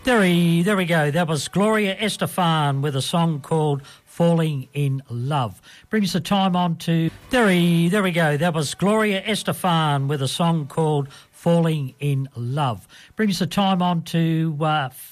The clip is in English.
There we go. That was Gloria Estefan with a song called Falling in Love. Brings the time on to... There we go. That was Gloria Estefan with a song called Falling in Love. Brings the time on to